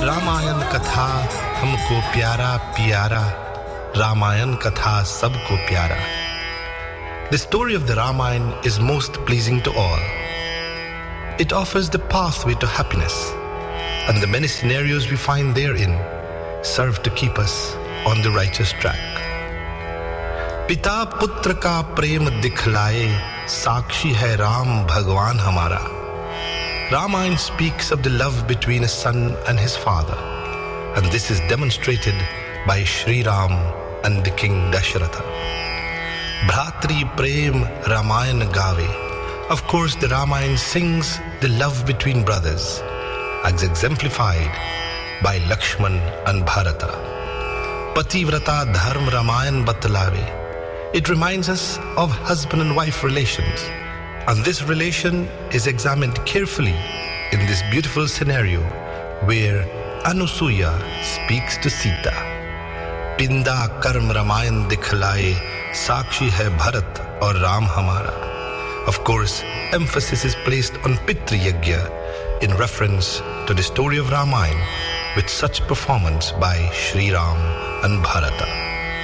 रामायण कथा हमको प्यारा प्यारा, रामायण कथा सबको प्यारा. The story of the Ramayana is most pleasing to all. It offers the pathway to happiness, and the many scenarios we find therein serve to keep us on the righteous track. पिता पुत्र का प्रेम दिखलाए, साक्षी है राम भगवान हमारा. Ramayana speaks of the love between a son and his father, and this is demonstrated by Shri Ram and the King Dashratha. Bhratri Prem Ramayana Gave. Of course, the Ramayana sings the love between brothers, as exemplified by Lakshman and Bharata. Pativrata Dharm Ramayana Batlave. It reminds us of husband and wife relations, and this relation is examined carefully in this beautiful scenario where Anusuya speaks to Sita. Pinda karm Ramayan dikhlaye, sakshi hai Bharat aur Ram hamara. Of course, emphasis is placed on Pitri Yagya in reference to the story of Ramayana with such performance by Shri Ram and Bharata.